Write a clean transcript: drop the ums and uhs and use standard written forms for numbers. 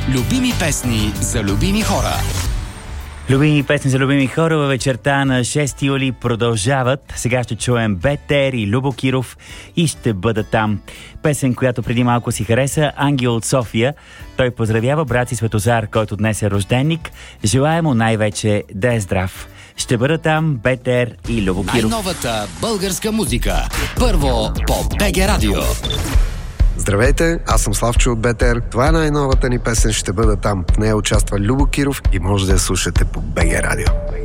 Любими песни за любими хора. Любими песни за любими хора във вечерта на 6 юли продължават. Сега ще чуем Бетер и Любо Киров и Ще бъда там. Песен, която преди малко си хареса, Ангел от София. Той поздравява брат си Светозар, който днес е рожденик. Желая му най-вече да е здрав. Ще бъда там, Бетер и Любо Киров. Най-новата българска музика. Първо по БГ Радио. Здравейте, аз съм Славчо от Бетер. Това е най-новата ни песен, Ще бъда там. В нея участва Любо Киров и може да я слушате по БГ Радио.